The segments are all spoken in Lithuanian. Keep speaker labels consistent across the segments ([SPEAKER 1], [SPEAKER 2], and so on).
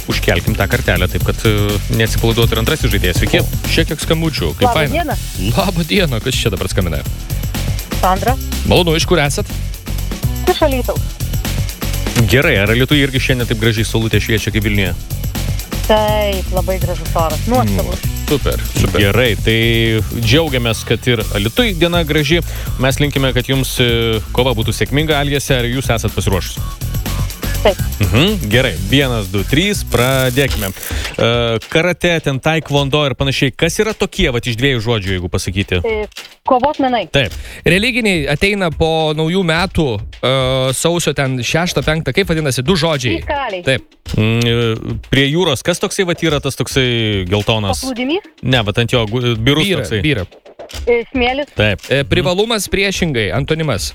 [SPEAKER 1] užkelkim tą kartelę, taip kad neatsipalaiduotų ir antrasis žaidėjas. Sveiki. Šiek tiek skambučių. Kaip
[SPEAKER 2] Labą
[SPEAKER 1] faina.
[SPEAKER 2] dieną.
[SPEAKER 1] Labą dieną. Kas čia dabar skambina?
[SPEAKER 2] Sandra.
[SPEAKER 1] Malonu, iš kur esat?
[SPEAKER 2] Iš Alytaus.
[SPEAKER 1] Gerai, ar Alytuje irgi šiandien taip gražiai saulutė šviečia kaip Vilniuje?
[SPEAKER 2] Taip, labai gražus oras. Nuostabus.
[SPEAKER 1] Super. Gerai, tai džiaugiamės, kad ir Alytuje diena graži. Mes linkime, kad jums kova būtų sėkminga, Aliese, ar jūs esat pasiruošus?
[SPEAKER 2] Taip.
[SPEAKER 1] Gerai, 1, 2, 3, pradėkime. Karate, ten taekwondo ir panašiai. Kas yra tokie, vat iš 2 žodžių, jeigu pasakyti?
[SPEAKER 2] Kovos menai.
[SPEAKER 1] Taip.
[SPEAKER 3] Religiniai ateina po naujų metų, sausio ten 6-5, kaip vadinasi, 2 žodžiai.
[SPEAKER 2] Fiskaliai.
[SPEAKER 3] Taip.
[SPEAKER 1] Prie jūros, kas toksai vat yra tas toksai geltonas?
[SPEAKER 2] Paplūdimys.
[SPEAKER 1] Ne, vat ant jo birus toksai.
[SPEAKER 3] Byra.
[SPEAKER 2] Smėlis.
[SPEAKER 1] Taip.
[SPEAKER 3] Privalumas priešingai, antonimas.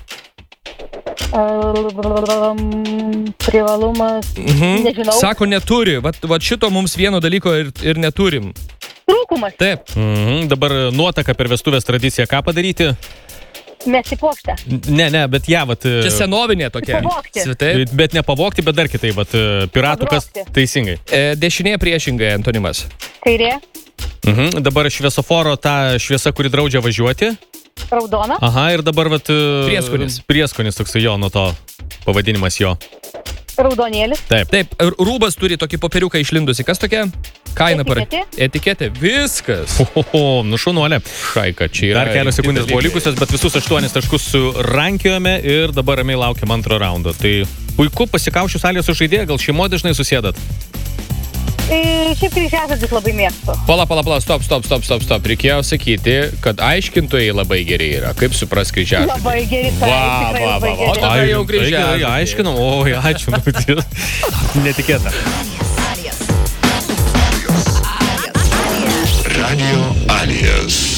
[SPEAKER 2] Privalumas. Nežinau.
[SPEAKER 3] Sako, neturi. Vat šito mums vieno dalyko ir neturim.
[SPEAKER 2] Trūkumas.
[SPEAKER 3] Taip.
[SPEAKER 1] Dabar nuotaka per vestuvės tradiciją, ką padaryti?
[SPEAKER 2] Mesti puokštę.
[SPEAKER 1] Ne, bet ją, vat...
[SPEAKER 3] Čia senovinė tokia.
[SPEAKER 2] Pavogti.
[SPEAKER 3] Taip.
[SPEAKER 1] Bet ne pavogti, bet dar kitai, vat piratų kas
[SPEAKER 2] Pagrobti.
[SPEAKER 1] teisingai.
[SPEAKER 3] Dešinė priešingai, antonimas.
[SPEAKER 2] Kairė.
[SPEAKER 1] Dabar šviesoforo ta šviesa, kuri draudžia važiuoti.
[SPEAKER 2] Raudona.
[SPEAKER 1] Aha, ir dabar vat...
[SPEAKER 3] Prieskonis.
[SPEAKER 1] Prieskonis toksai jo, nuo to pavadinimas jo.
[SPEAKER 2] Raudonėlis.
[SPEAKER 1] Taip.
[SPEAKER 3] Taip, rūbas turi tokį popieriuką išlindusi. Kas tokia? Kaina Etiketė. Viskas.
[SPEAKER 1] Nušaunuolė.
[SPEAKER 3] Šaika, čia yra.
[SPEAKER 1] Dar kelios sekundės buvo likusios, bet visus 8 taškus surankiojame ir dabar ramiai laukiam antro raundo. Tai puiku, pasikaušius salės su žaidėja, gal šeimo dažnai susėdat?
[SPEAKER 2] Šiaip kryžiažodžius labai mėgstu.
[SPEAKER 3] Pala, stop. Reikėjo sakyti, kad aiškintojai labai geri yra. Kaip supras kryžiažodžiai?
[SPEAKER 2] Labai geri, tikrai labai geri.
[SPEAKER 3] tada jau kryžiažodžiai.
[SPEAKER 1] Aiškinam, oi, ačiū. Netikėta.
[SPEAKER 4] Radio Alias.